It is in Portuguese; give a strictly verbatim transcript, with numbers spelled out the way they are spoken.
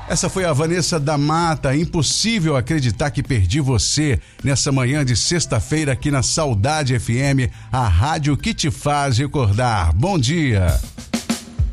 Essa foi a Vanessa da Mata. Impossível acreditar que perdi você nessa manhã de sexta-feira aqui na Saudade F M, a rádio que te faz recordar. Bom dia.